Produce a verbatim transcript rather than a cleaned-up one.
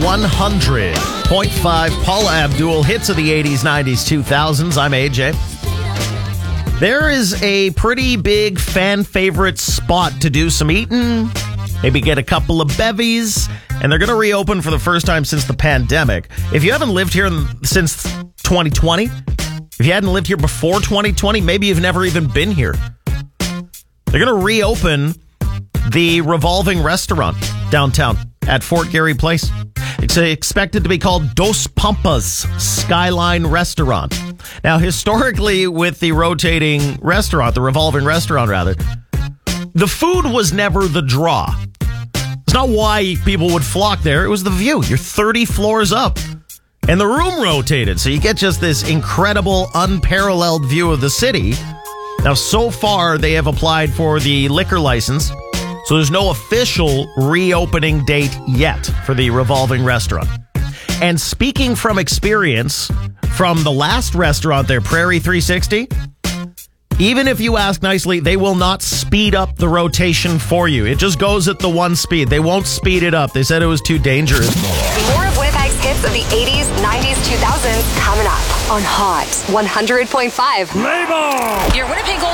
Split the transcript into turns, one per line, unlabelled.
one hundred point five Paula Abdul, hits of the eighties, nineties, two thousands. I'm A J. There is a pretty big fan favorite spot to do some eating, maybe get a couple of bevies, and they're going to reopen for the first time since the pandemic. If you haven't lived here since twenty twenty, if you hadn't lived here before twenty twenty, maybe you've never even been here. They're going to reopen the Revolving Restaurant downtown at Fort Garry Place. It's expected to be called Dos Pampas Skyline Restaurant. Now, historically, with the rotating restaurant, the revolving restaurant, rather, the food was never the draw. It's not why people would flock there. It was the view. You're thirty floors up, and the room rotated. So you get just this incredible, unparalleled view of the city. Now, so far, they have applied for the liquor license. So there's no official reopening date yet for the revolving restaurant. And speaking from experience from the last restaurant there, Prairie three sixty, even if you ask nicely, they will not speed up the rotation for you. It just goes at the one speed. They won't speed it up. They said it was too dangerous.
More of Winnipeg's hits of the eighties, nineties, two thousands coming up on Hot one hundred point five.
Label!
Your Winnipeg Gold